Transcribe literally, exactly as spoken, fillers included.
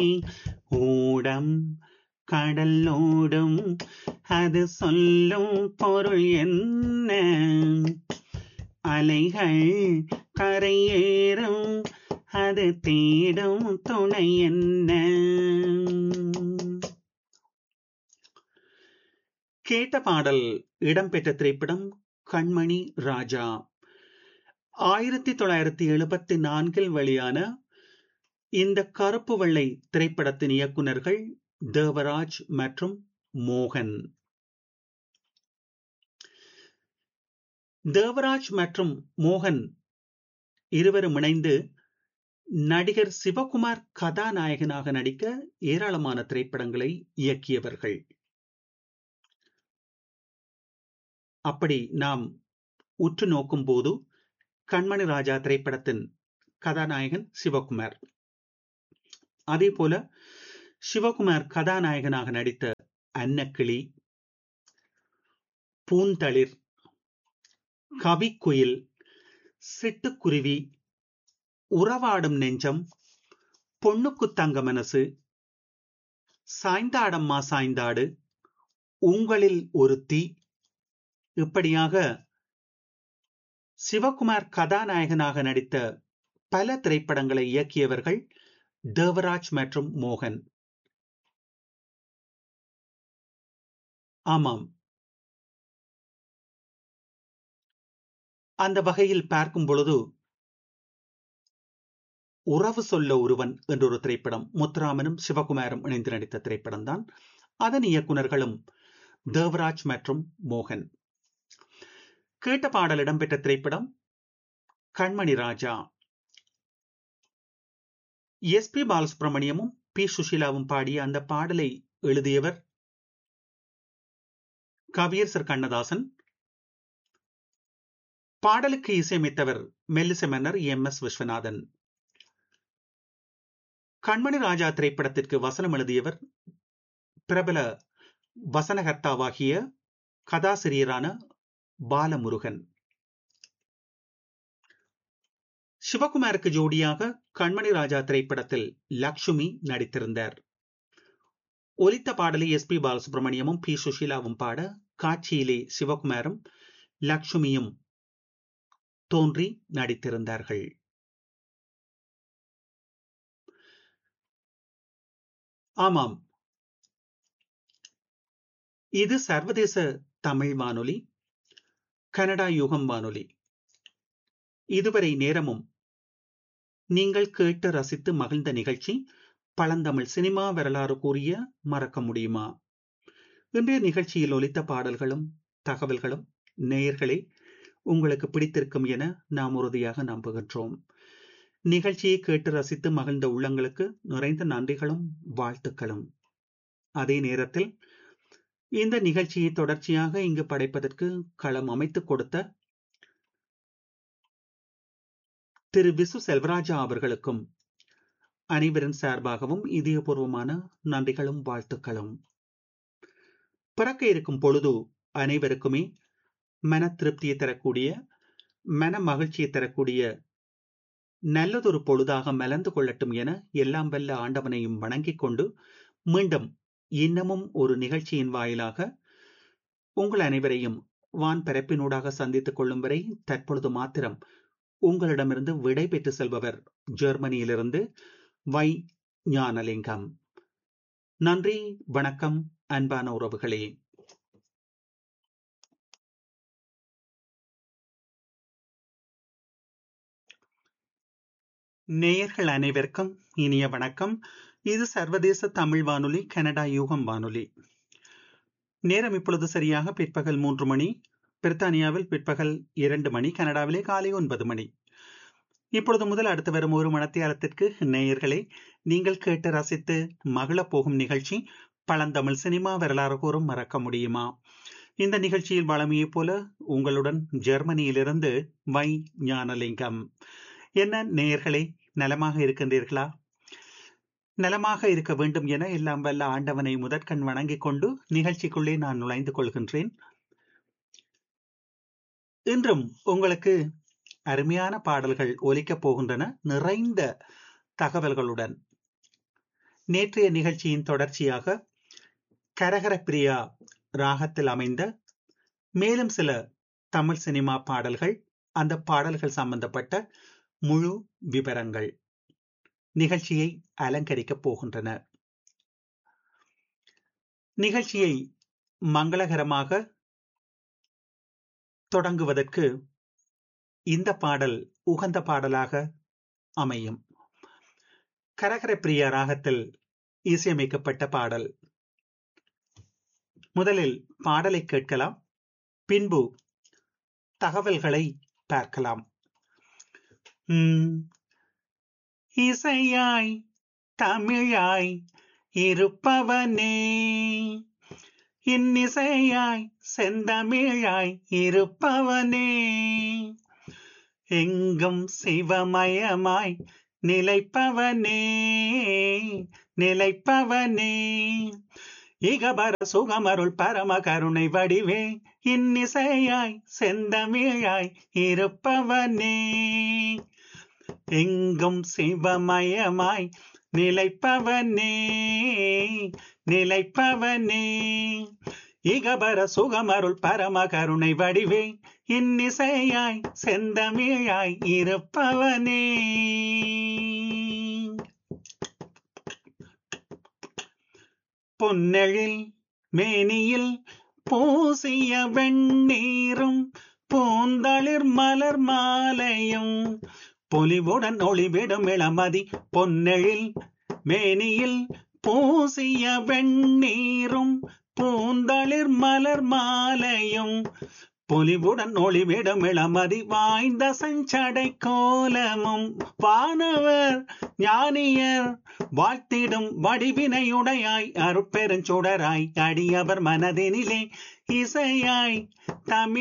ஓடம் கடல் ஓடும் அது சொல்லும் பொருள் என்ன? அலைகள் கரையேறும் அது தேடும் துணை என்ன? கேட்ட பாடல் இடம்பெற்ற திரைப்படம் கண்மணி ராஜா. ஆயிரத்தி தொள்ளாயிரத்தி எழுபத்தி நான்கில் வெளியான இந்த கருப்பு வெள்ளை திரைப்படத்தின் இயக்குனர்கள் தேவராஜ் மற்றும் மோகன். தேவராஜ் மற்றும் மோகன் இருவரும் இணைந்து நடிகர் சிவகுமார் கதாநாயகனாக நடிக்க ஏராளமான திரைப்படங்களை இயக்கியவர்கள். அப்படி நாம் உற்று நோக்கும் போது கண்மணி ராஜா திரைப்படத்தின் கதாநாயகன் சிவகுமார், அதே போல சிவகுமார் கதாநாயகனாக நடித்த அன்னக்கிளி, பூந்தளிர், கவிக்குயில், சிட்டுக்குருவி, உறவாடும் நெஞ்சம், பொண்ணுக்கு தங்க மனசு, சாய்ந்தாடம்மா சாய்ந்தாடு, உங்களில் ஒருத்தி, இப்படியாக சிவகுமார் கதாநாயகனாக நடித்த பல திரைப்படங்களை இயக்கியவர்கள் தேவராஜ் மற்றும் மோகன். ஆமாம், அந்த வகையில் பார்க்கும் பொழுது உறவு சொல்ல ஒருவன் என்றொரு திரைப்படம் முத்துராமனும் சிவகுமாரும் இணைந்து நடித்த திரைப்படம் தான். அதன் இயக்குனர்களும் தேவராஜ் மற்றும் மோகன். கேட்ட பாடல் இடம்பெற்ற திரைப்படம் கண்மணி ராஜா. எஸ் பி பாலசுப்ரமணியமும் பி சுஷீலாவும் பாடிய அந்த பாடலை எழுதியவர் கவியரசர் கண்ணதாசன். பாடலுக்கு இசையமைத்தவர் மெல்லிசை மன்னர் எம் எஸ் விஸ்வநாதன். கண்மணி ராஜா திரைப்படத்திற்கு வசனம் எழுதியவர் பிரபல வசனகர்த்தாவாகிய கதாசிரியரான பாலமுருகன். சிவகுமாருக்கு ஜோடியாக கண்மணி ராஜா திரைப்படத்தில் லக்ஷ்மி நடித்திருந்தார். ஒலித்த பாடலை எஸ் பி பாலசுப்ரமணியமும் பி சுஷீலாவும் பாட, காட்சியிலே சிவகுமாரும் லக்ஷ்மியும் தோன்றி நடித்திருந்தார்கள். ஆமாம், இது சர்வதேச தமிழ் வானொலி, கனடா யுகம் வானொலி. இதுவரை நேரமும் நீங்கள் கேட்டு ரசித்து மகிழ்ந்த நிகழ்ச்சி பழந்தமிழ் சினிமா வரலாறு கூறிய மறக்க முடியுமா. இன்றைய நிகழ்ச்சியில் ஒலித்த பாடல்களும் தகவல்களும் நேயர்களே உங்களுக்கு பிடித்திருக்கும் என நாம் உறுதியாக நம்புகின்றோம். நிகழ்ச்சியை கேட்டு ரசித்து மகிழ்ந்த உள்ளங்களுக்கு நிறைந்த நன்றிகளும் வாழ்த்துக்களும். அதே நேரத்தில் இந்த நிகழ்ச்சியை தொடர்ச்சியாக இங்கு படைப்பதற்கு களம் அமைத்துக் கொடுத்த திரு விசு செல்வராஜா அவர்களுக்கும் அனைவரின் சார்பாகவும் இதயபூர்வமான நன்றிகளும் வாழ்த்துக்களும். பிறக்க இருக்கும் பொழுது அனைவருக்குமே மன திருப்தியை தரக்கூடிய, மன மகிழ்ச்சியை தரக்கூடிய நல்லதொரு பொழுதாக மலர்ந்து கொள்ளட்டும் என எல்லாம் வல்ல ஆண்டவனையும் வணங்கிக் கொண்டு மீண்டும் இன்னமும் ஒரு நிகழ்ச்சியின் வாயிலாக உங்கள் அனைவரையும் வான் பரப்பினூடாக சந்தித்துக் கொள்ளும் வரை தற்பொழுது மாத்திரம் உங்களிடமிருந்து விடை பெற்று செல்பவர் ஜெர்மனியிலிருந்து வை ஞானலிங்கம். நன்றி, வணக்கம் அன்பான உறவுகளே. நேயர்கள் அனைவருக்கும் இனிய வணக்கம். இது சர்வதேச தமிழ் வானொலி, கனடா யூகம் வானொலி. நேரம் இப்பொழுது சரியாக பிற்பகல் மூன்று மணி. பிரித்தானியாவில் பிற்பகல் இரண்டு மணி, கனடாவிலே காலை ஒன்பது மணி. இப்பொழுது முதல் அடுத்து வரும் ஒரு மணத்தியாலத்திற்கு நேயர்களை நீங்கள் கேட்டு ரசித்து மகிழப் போகும் நிகழ்ச்சி பழந்தமிழ் சினிமா வரலாறு கூறும் மறக்க முடியுமா. இந்த நிகழ்ச்சியில் வழமையைப் போல உங்களுடன் ஜெர்மனியிலிருந்து வை ஞானலிங்கம். என்ன நேயர்களே, நலமாக இருக்கின்றீர்களா? நலமாக இருக்க வேண்டும் என எல்லாம் வல்ல ஆண்டவனை முதற்கண் வணங்கிக் கொண்டு நிகழ்ச்சிக்குள்ளே நான் நுழைந்து கொள்கின்றேன். இன்றும் உங்களுக்கு அருமையான பாடல்கள் ஒலிக்கப் போகின்றன, நிறைந்த தகவல்களுடன். நேற்றைய நிகழ்ச்சியின் தொடர்ச்சியாக கரகர பிரியா ராகத்தில் அமைந்த மேலும் சில தமிழ் சினிமா பாடல்கள், அந்த பாடல்கள் சம்பந்தப்பட்ட முழு விவரங்கள் நிகழ்ச்சியை அலங்கரிக்கப் போகின்றன. நிகழ்ச்சியை மங்களகரமாக தொடங்குவதற்கு இந்த பாடல் உகந்த பாடலாக அமையும். கரகர பிரியா ராகத்தில் இசையமைக்கப்பட்ட பாடல். முதலில் பாடலை கேட்கலாம், பின்பு தகவல்களை பார்க்கலாம். உம் இசையாய் தமிழாய் இருப்பவனே, இன்னிசையாய் செந்தமிழாய் இருப்பவனே, எங்கும் சிவமயமாய் நிலைப்பவனே நிலைப்பவனே, இகபர சுகமருள் பரம கருணை வடிவே, இன்னிசையாய் செந்தமிழாய் இருப்பவனே, எங்கும் சிவமயமாய் நிலைப்பவனே நிலைப்பவனே, இகபர சுகமருள் பரம கருணை வடிவே, இன்னிசையாய் செந்தமிழாய் இருப்பவனே. பொன்னெழில் மேனியில் பூசிய வெண்ணீரும் பூந்தளிர் மலர் மாலையும் பொலிவுடன் ஒளிவிடும் இளமதி, பொன்னெழில் மேனியில் பூசிய வெண்ணீரும் பூந்தளிர் மலர் மாலையும் பொலிவுடன் ஒளிவிடும் இளமதி, வாய்ந்த செஞ்சடை கோலமும் வானவர் ஞானியர் வாழ்த்திடும் வடிவினையுடையாய் அருட்பெருஞ்சுடராய் அடியவர் மனதினிலே இசையாய் தமிழ்